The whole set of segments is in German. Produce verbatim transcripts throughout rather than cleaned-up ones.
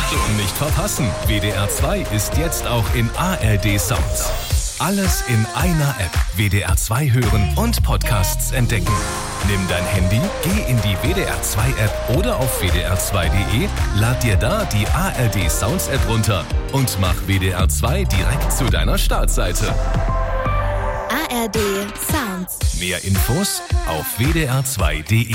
Nicht verpassen, W D R zwei ist jetzt auch in A R D Sounds. Alles in einer App. W D R zwei hören und Podcasts entdecken. Nimm dein Handy, geh in die W D R zwei App oder auf w d r zwei punkt d e, lad dir da die A R D Sounds App runter und mach W D R zwei direkt zu deiner Startseite. A R D Sounds. Mehr Infos auf w d r zwei punkt d e.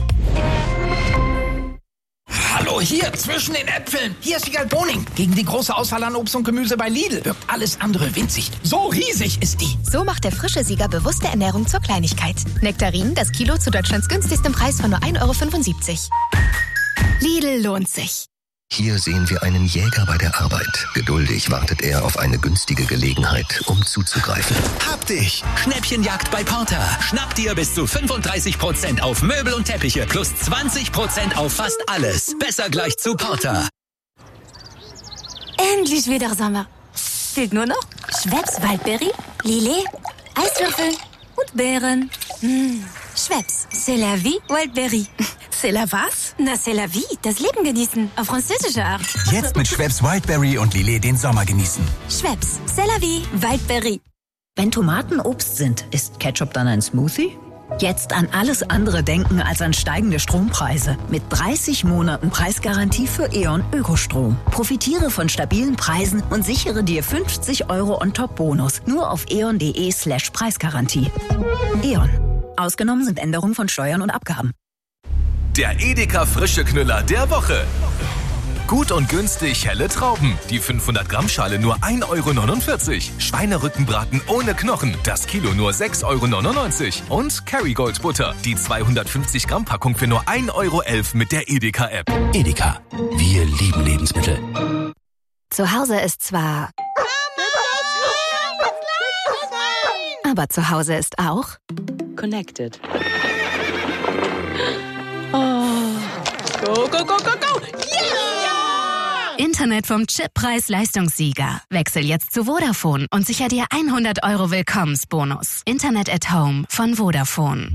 Hallo, hier, zwischen den Äpfeln. Hier ist Sigal Boning. Gegen die große Auswahl an Obst und Gemüse bei Lidl wirkt alles andere winzig. So riesig ist die. So macht der frische Sieger bewusste Ernährung zur Kleinigkeit. Nektarin, das Kilo zu Deutschlands günstigstem Preis von nur ein Euro fünfundsiebzig. Lidl lohnt sich. Hier sehen wir einen Jäger bei der Arbeit. Geduldig wartet er auf eine günstige Gelegenheit, um zuzugreifen. Hab dich! Schnäppchenjagd bei Porter. Schnapp dir bis zu fünfunddreißig Prozent auf Möbel und Teppiche plus zwanzig Prozent auf fast alles. Besser gleich zu Porter. Endlich wieder Sommer. Fehlt nur noch Schweppes Waldbeere, Lillet, Eiswürfel und Beeren. Mmh. Schweppes, c'est la vie, Wildberry. C'est la was? Na, c'est la vie, das Leben genießen, auf französische Art. Jetzt mit Schweppes Wildberry und Lillet den Sommer genießen. Schweppes, c'est la vie, Wildberry. Wenn Tomaten Obst sind, ist Ketchup dann ein Smoothie? Jetzt an alles andere denken als an steigende Strompreise. Mit dreißig Monaten Preisgarantie für E.ON Ökostrom. Profitiere von stabilen Preisen und sichere dir fünfzig Euro On-Top-Bonus. Nur auf eon punkt de slash Preisgarantie. E.ON. Ausgenommen sind Änderungen von Steuern und Abgaben. Der Edeka Frische Knüller der Woche. Gut und günstig helle Trauben. Die fünfhundert Gramm Schale nur ein Euro neunundvierzig. Schweinerückenbraten ohne Knochen. Das Kilo nur sechs Euro neunundneunzig. Und Kerrygold Butter. Die zweihundertfünfzig Gramm Packung für nur ein Euro elf mit der Edeka App. Edeka. Wir lieben Lebensmittel. Zu Hause ist zwar... Aber zu Hause ist auch... Connected. Oh. Go, go, go, go, go! Yeah! Internet vom Chip-Preis-Leistungssieger. Wechsel jetzt zu Vodafone und sicher dir hundert Euro Willkommensbonus. Internet at Home von Vodafone.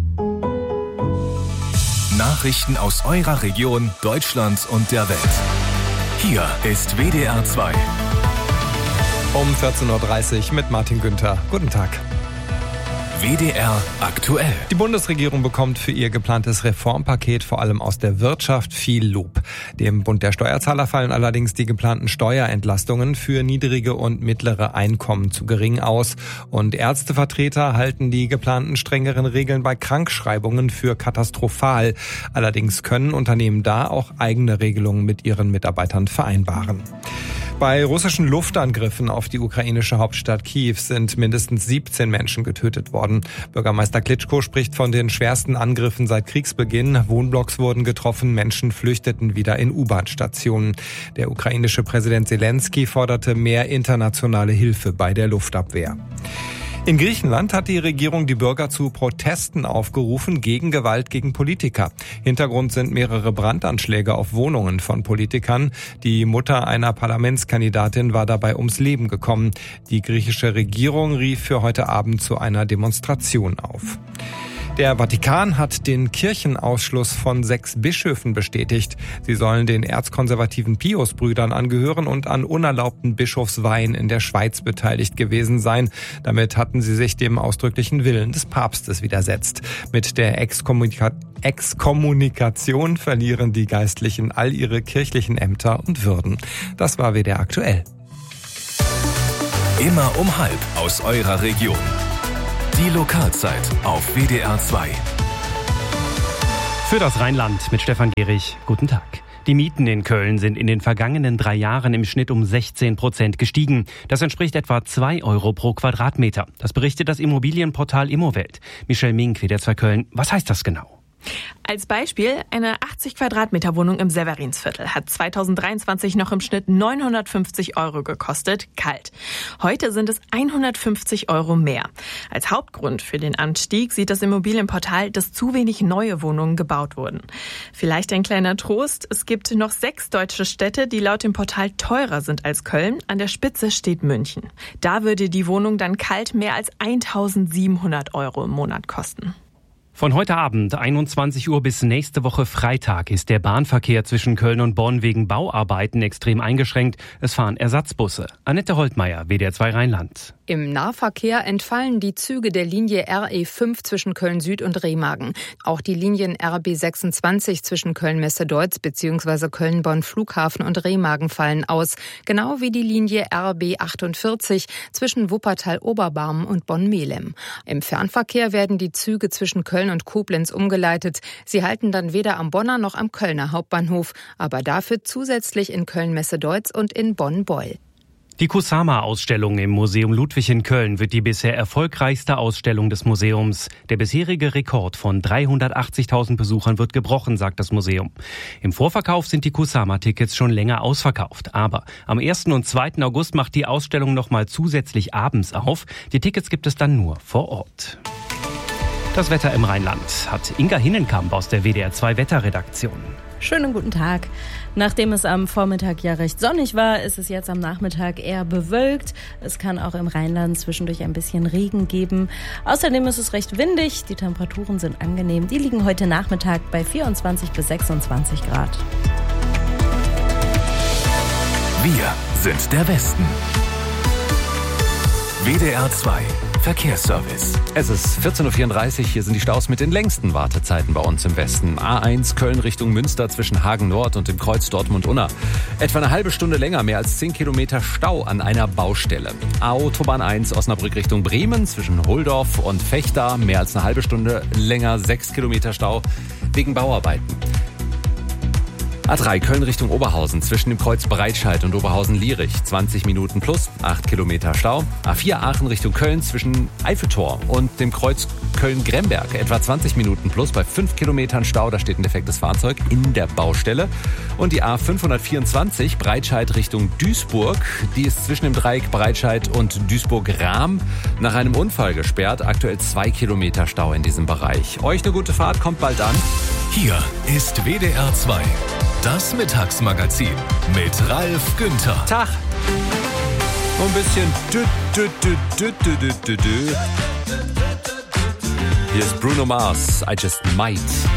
Nachrichten aus eurer Region, Deutschland und der Welt. Hier ist W D R zwei. Um vierzehn Uhr dreißig mit Martin Günther. Guten Tag. W D R aktuell. Die Bundesregierung bekommt für ihr geplantes Reformpaket vor allem aus der Wirtschaft viel Lob. Dem Bund der Steuerzahler fallen allerdings die geplanten Steuerentlastungen für niedrige und mittlere Einkommen zu gering aus. Und Ärztevertreter halten die geplanten strengeren Regeln bei Krankschreibungen für katastrophal. Allerdings können Unternehmen da auch eigene Regelungen mit ihren Mitarbeitern vereinbaren. Bei russischen Luftangriffen auf die ukrainische Hauptstadt Kiew sind mindestens siebzehn Menschen getötet worden. Bürgermeister Klitschko spricht von den schwersten Angriffen seit Kriegsbeginn. Wohnblocks wurden getroffen, Menschen flüchteten wieder in U-Bahn-Stationen. Der ukrainische Präsident Zelensky forderte mehr internationale Hilfe bei der Luftabwehr. In Griechenland hat die Regierung die Bürger zu Protesten aufgerufen gegen Gewalt gegen Politiker. Hintergrund sind mehrere Brandanschläge auf Wohnungen von Politikern. Die Mutter einer Parlamentskandidatin war dabei ums Leben gekommen. Die griechische Regierung rief für heute Abend zu einer Demonstration auf. Der Vatikan hat den Kirchenausschluss von sechs Bischöfen bestätigt. Sie sollen den erzkonservativen Pius-Brüdern angehören und an unerlaubten Bischofsweihen in der Schweiz beteiligt gewesen sein. Damit hatten sie sich dem ausdrücklichen Willen des Papstes widersetzt. Mit der Exkommunika- Exkommunikation verlieren die Geistlichen all ihre kirchlichen Ämter und Würden. Das war W D R aktuell. Immer um halb aus eurer Region. Die Lokalzeit auf W D R zwei. Für das Rheinland mit Stefan Gehrig. Guten Tag. Die Mieten in Köln sind in den vergangenen drei Jahren im Schnitt um sechzehn Prozent gestiegen. Das entspricht etwa zwei Euro pro Quadratmeter. Das berichtet das Immobilienportal Immowelt. Michelle Mink, W D R zwei Köln. Was heißt das genau? Als Beispiel, eine achtzig Quadratmeter Wohnung im Severinsviertel hat zweitausenddreiundzwanzig noch im Schnitt neunhundertfünfzig Euro gekostet, kalt. Heute sind es hundertfünfzig Euro mehr. Als Hauptgrund für den Anstieg sieht das Immobilienportal, dass zu wenig neue Wohnungen gebaut wurden. Vielleicht ein kleiner Trost, es gibt noch sechs deutsche Städte, die laut dem Portal teurer sind als Köln. An der Spitze steht München. Da würde die Wohnung dann kalt mehr als eintausendsiebenhundert Euro im Monat kosten. Von heute Abend einundzwanzig Uhr bis nächste Woche Freitag ist der Bahnverkehr zwischen Köln und Bonn wegen Bauarbeiten extrem eingeschränkt. Es fahren Ersatzbusse. Annette Holtmeier, W D R zwei Rheinland. Im Nahverkehr entfallen die Züge der Linie R E fünf zwischen Köln Süd und Remagen. Auch die Linien R B sechsundzwanzig zwischen Köln-Messe-Deutz bzw. Köln-Bonn Flughafen und Remagen fallen aus. Genau wie die Linie R B achtundvierzig zwischen Wuppertal-Oberbarm und Bonn-Melem. Im Fernverkehr werden die Züge zwischen Köln und Koblenz umgeleitet. Sie halten dann weder am Bonner noch am Kölner Hauptbahnhof, aber dafür zusätzlich in Köln-Messe-Deutz und in Bonn-Beul. Die Kusama-Ausstellung im Museum Ludwig in Köln wird die bisher erfolgreichste Ausstellung des Museums. Der bisherige Rekord von dreihundertachtzigtausend Besuchern wird gebrochen, sagt das Museum. Im Vorverkauf sind die Kusama-Tickets schon länger ausverkauft. Aber am ersten und zweiten August macht die Ausstellung nochmal zusätzlich abends auf. Die Tickets gibt es dann nur vor Ort. Das Wetter im Rheinland hat Inga Hinnenkamp aus der W D R zwei Wetterredaktion. Schönen guten Tag. Nachdem es am Vormittag ja recht sonnig war, ist es jetzt am Nachmittag eher bewölkt. Es kann auch im Rheinland zwischendurch ein bisschen Regen geben. Außerdem ist es recht windig. Die Temperaturen sind angenehm. Die liegen heute Nachmittag bei vierundzwanzig bis sechsundzwanzig Grad. Wir sind der Westen. W D R zwei Verkehrsservice. Es ist vierzehn Uhr vierunddreißig, hier sind die Staus mit den längsten Wartezeiten bei uns im Westen. A eins Köln Richtung Münster zwischen Hagen Nord und dem Kreuz Dortmund-Unna. Etwa eine halbe Stunde länger, mehr als zehn Kilometer Stau an einer Baustelle. Autobahn eins Osnabrück Richtung Bremen zwischen Holdorf und Vechta. Mehr als eine halbe Stunde länger, sechs Kilometer Stau wegen Bauarbeiten. A drei Köln Richtung Oberhausen zwischen dem Kreuz Breitscheid und Oberhausen-Lierich. zwanzig Minuten plus, acht Kilometer Stau. A vier Aachen Richtung Köln zwischen Eiffeltor und dem Kreuz Köln-Gremberg. Etwa zwanzig Minuten plus bei fünf Kilometern Stau. Da steht ein defektes Fahrzeug in der Baustelle. Und die A fünfhundertvierundzwanzig Breitscheid Richtung Duisburg. Die ist zwischen dem Dreieck Breitscheid und Duisburg-Rahm nach einem Unfall gesperrt. Aktuell zwei Kilometer Stau in diesem Bereich. Euch eine gute Fahrt, kommt bald an. Hier ist W D R zwei. Das Mittagsmagazin mit Ralf Günther. Tag. Noch ein bisschen. Dü, dü, dü, dü, dü, dü, dü. Hier ist Bruno Mars. I Just Might.